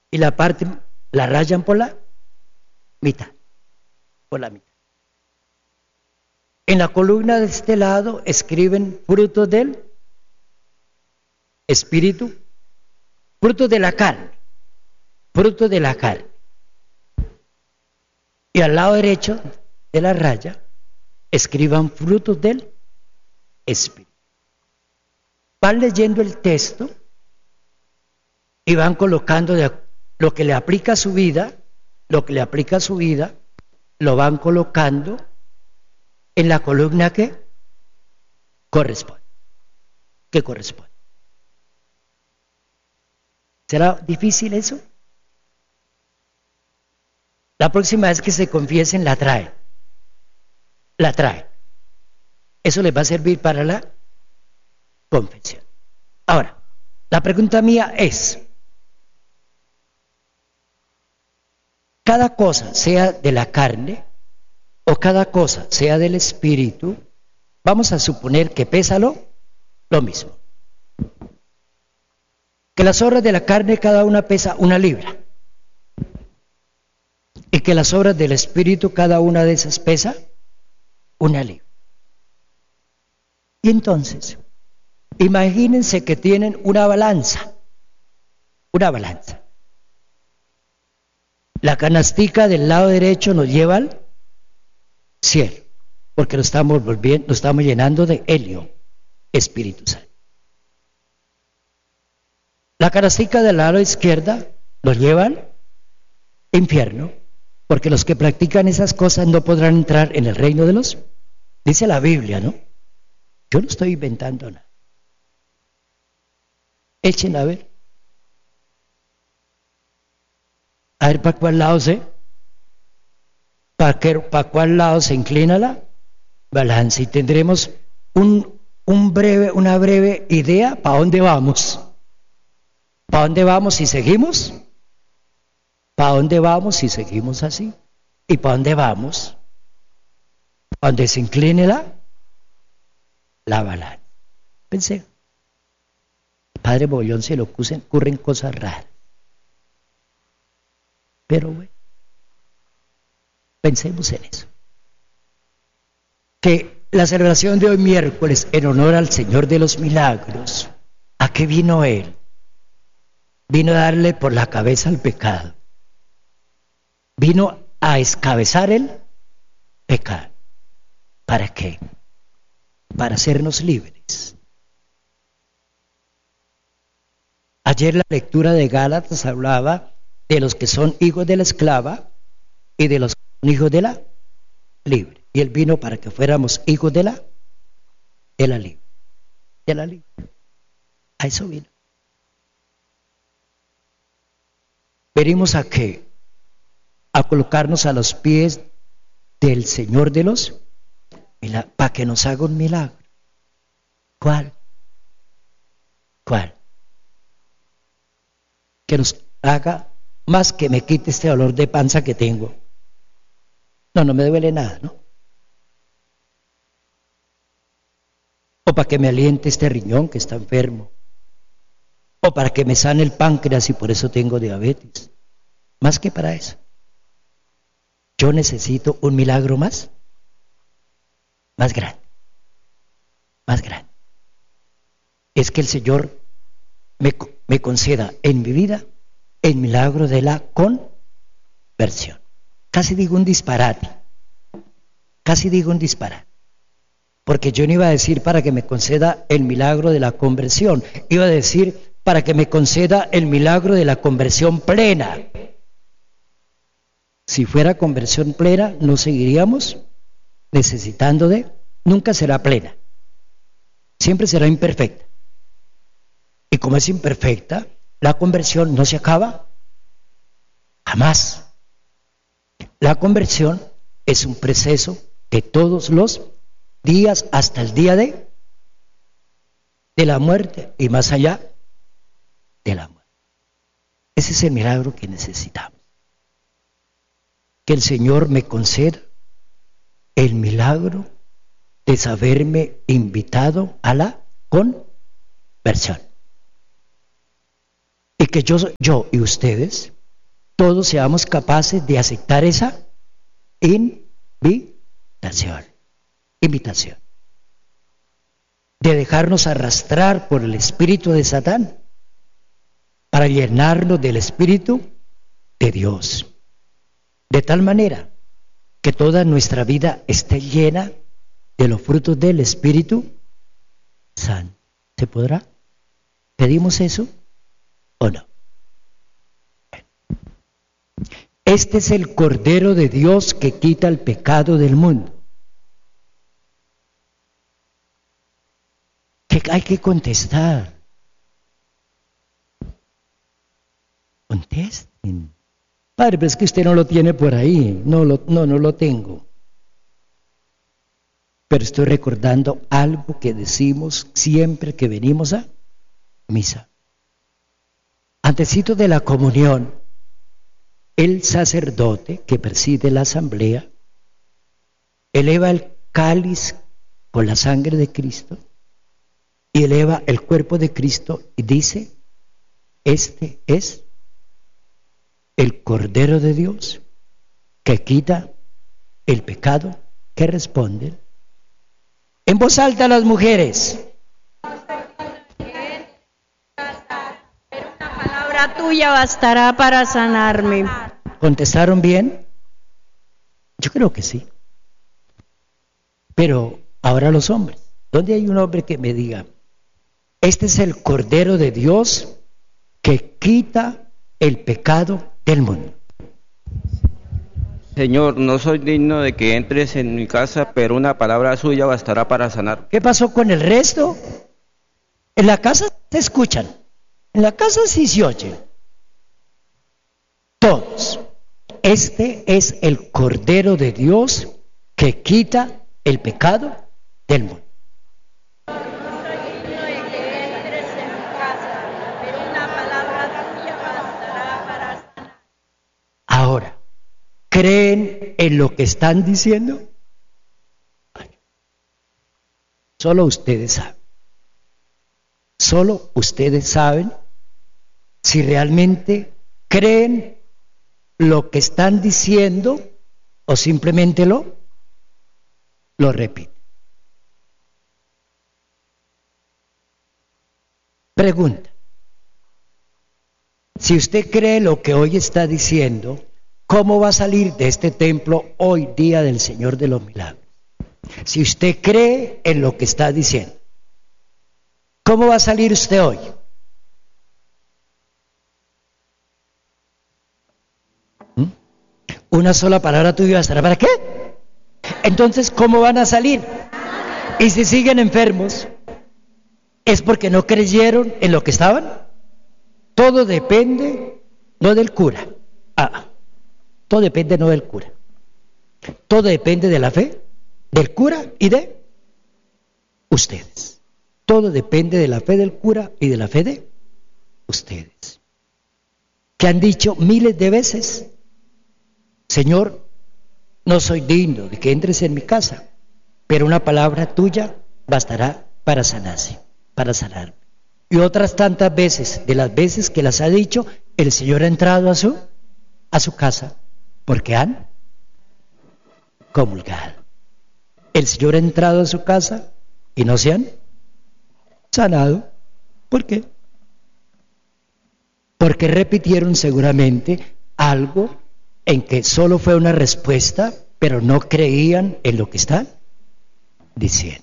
y la parte la rayan por la mitad, por la mitad. En la columna de este lado escriben frutos del espíritu, frutos de la carne, frutos de la carne. Y al lado derecho de la raya escriban frutos del espíritu. Van leyendo el texto y van colocando lo que le aplica a su vida, lo que le aplica a su vida, lo van colocando en la columna que corresponde. ¿Será difícil eso? La próxima vez que se confiesen la traen. Eso les va a servir para la confesión. Ahora, la pregunta mía es, cada cosa sea de la carne o cada cosa sea del espíritu, vamos a suponer que pesa lo mismo. Que las obras de la carne cada una pesa 1 libra. Y que las obras del espíritu cada una de esas pesa 1 libra. Y entonces, imagínense que tienen una balanza. La canastica del lado derecho nos lleva al cielo, porque lo estamos llenando de helio, Espíritu Santo. La canastica del lado izquierda nos lleva al infierno, porque los que practican esas cosas no podrán entrar en el reino de los... Dice la Biblia, ¿no? Yo no estoy inventando nada. Echen a ver. A ver para cuál lado para cuál lado se inclina la balanza y tendremos una breve idea para dónde vamos. ¿Para dónde vamos si seguimos? ¿Para dónde vamos si seguimos así? ¿Y para dónde vamos? Donde se incline la balanza. Pensé, Padre Bollón se le ocurren cosas raras. Pero bueno, pensemos en eso. Que la celebración de hoy miércoles en honor al Señor de los Milagros, ¿a qué vino Él? Vino a darle por la cabeza al pecado. Vino a escabezar el pecado. ¿Para qué? Para hacernos libres. Ayer la lectura de Gálatas hablaba de los que son hijos de la esclava y de los que son hijos de la libre. Y Él vino para que fuéramos hijos de la libre. De la libre. A eso vino. Venimos a qué? A colocarnos a los pies del Señor de los milagros, para que nos haga un milagro. ¿Cuál? Que nos haga más que me quite este dolor de panza que tengo. No me duele nada, ¿no? O para que me aliente este riñón que está enfermo. O para que me sane el páncreas y por eso tengo diabetes. Más que para eso. Yo necesito un milagro más grande. Es que el Señor me conceda en mi vida el milagro de la conversión. Casi digo un disparate. Porque yo no iba a decir para que me conceda el milagro de la conversión. Iba a decir para que me conceda el milagro de la conversión plena. Si fuera conversión plena, no seguiríamos necesitando nunca será plena. Siempre será imperfecta. Y como es imperfecta, la conversión no se acaba jamás. La conversión es un proceso que todos los días hasta el día de la muerte y más allá de la muerte. Ese es el milagro que necesitamos. Que el Señor me conceda el milagro de saberme invitado a la conversión. Y que yo y ustedes todos seamos capaces de aceptar esa invitación, de dejarnos arrastrar por el espíritu de Satán para llenarnos del espíritu de Dios, de tal manera que toda nuestra vida esté llena de los frutos del Espíritu Santo. ¿Se podrá? ¿Pedimos eso o no? Este es el Cordero de Dios que quita el pecado del mundo. Que hay que contestar. Contesten. Padre, pero es que usted no lo tiene por ahí. No lo tengo. Pero estoy recordando algo que decimos siempre que venimos a misa. Antesito de la comunión, el sacerdote que preside la asamblea eleva el cáliz con la sangre de Cristo y eleva el cuerpo de Cristo y dice: este es el Cordero de Dios que quita el pecado. ¿Qué responden? En voz alta las mujeres. Pero una palabra tuya bastará para sanarme. ¿Contestaron bien? Yo creo que sí. Pero ahora los hombres. ¿Dónde hay un hombre que me diga: este es el Cordero de Dios que quita el pecado del mundo? Señor, no soy digno de que entres en mi casa, pero una palabra suya bastará para sanar. ¿Qué pasó con el resto? En la casa se escuchan, en la casa sí se oyen. Todos. Este es el Cordero de Dios que quita el pecado del mundo. Ahora, ¿creen en lo que están diciendo? Solo ustedes saben. Solo ustedes saben si realmente creen lo que están diciendo o simplemente lo repiten. Pregunta: si usted cree lo que hoy está diciendo, ¿cómo va a salir de este templo hoy, día del Señor de los Milagros? Si usted cree en lo que está diciendo, ¿cómo va a salir usted hoy? Una sola palabra tuya bastará. ¿Para qué? Entonces, ¿cómo van a salir? Y si siguen enfermos, ¿es porque no creyeron en lo que estaban? Todo depende no del cura. Todo depende no del cura. Todo depende de la fe del cura y de ustedes. Todo depende de la fe del cura y de la fe de ustedes. Que han dicho miles de veces: Señor, no soy digno de que entres en mi casa, pero una palabra tuya bastará para sanarse, para sanarme. Y otras tantas veces, de las veces que las ha dicho, el Señor ha entrado a su casa, porque han comulgado. El Señor ha entrado a su casa y no se han sanado. ¿Por qué? Porque repitieron seguramente algo en que solo fue una respuesta, pero no creían en lo que están diciendo.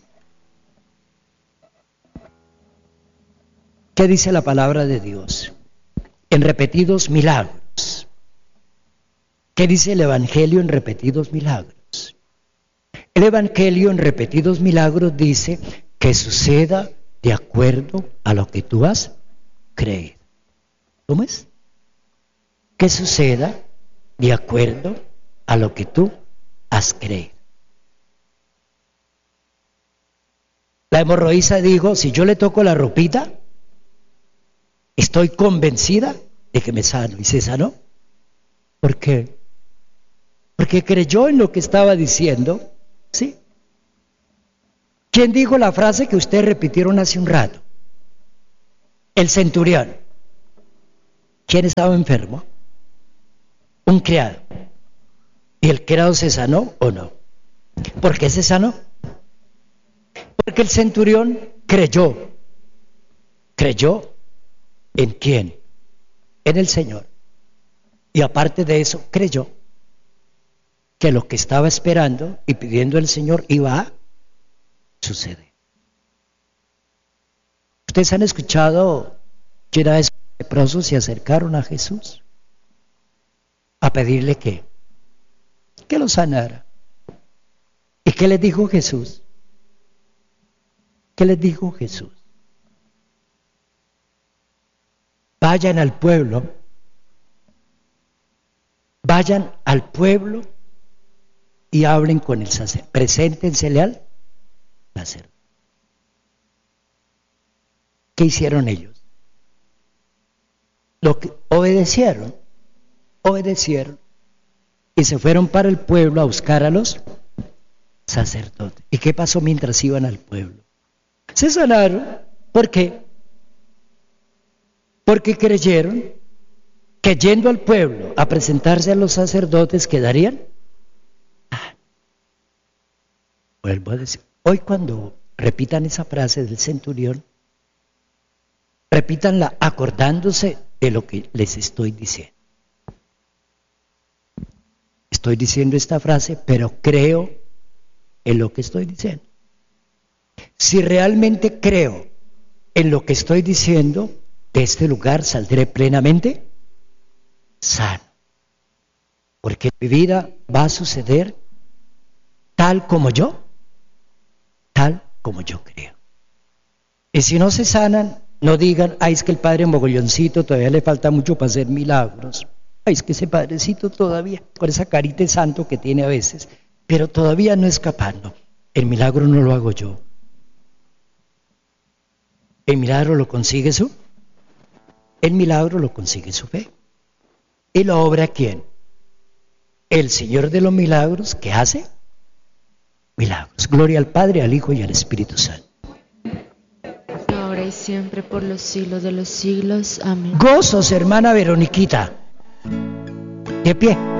¿Qué dice la palabra de Dios? En repetidos milagros. ¿Qué dice el Evangelio en repetidos milagros? El Evangelio en repetidos milagros dice que suceda de acuerdo a lo que tú has creído. ¿Cómo es? Que suceda de acuerdo a lo que tú has creído. La hemorroísa dijo: si yo le toco la ropita, estoy convencida de que me sano. Y se sanó. ¿Por qué? Porque creyó en lo que estaba diciendo. ¿Sí? ¿Quién dijo la frase que ustedes repitieron hace un rato? El centurión. ¿Quién estaba enfermo? un criado. ¿Y el criado se sanó o no? ¿Por qué se sanó? Porque el centurión creyó. ¿Creyó en quién? En el Señor. Y aparte de eso, creyó que lo que estaba esperando y pidiendo el Señor iba a suceder. ¿Ustedes han escuchado que una vez los leprosos se acercaron a Jesús a pedirle que lo sanara? ¿Y qué les dijo Jesús? ¿Qué les dijo Jesús? Vayan al pueblo y hablen con el sacerdote, preséntensele al sacerdote. ¿Qué hicieron ellos? Lo que obedecieron y se fueron para el pueblo a buscar a los sacerdotes. ¿Y qué pasó mientras iban al pueblo? Se sanaron. ¿Por qué? Porque creyeron que yendo al pueblo a presentarse a los sacerdotes quedarían. Vuelvo a decir, hoy cuando repitan esa frase del centurión, repítanla acordándose de lo que les estoy diciendo. Estoy diciendo esta frase, pero creo en lo que estoy diciendo. Si realmente creo en lo que estoy diciendo, de este lugar saldré plenamente sano. Porque mi vida va a suceder tal como yo creo. Y si no se sanan, no digan, ay, es que el padre Mogolloncito todavía le falta mucho para hacer milagros. Ay, es que ese padrecito todavía, con esa carita de santo que tiene a veces, pero todavía no es capaz. No, el milagro no lo hago yo. El milagro lo consigue su fe. ¿Y lo obra quién? El Señor de los milagros, que hace milagros. Gloria al Padre, al Hijo y al Espíritu Santo. Ahora y siempre, por los siglos de los siglos. Amén. Gozos, hermana Veroniquita. De pie.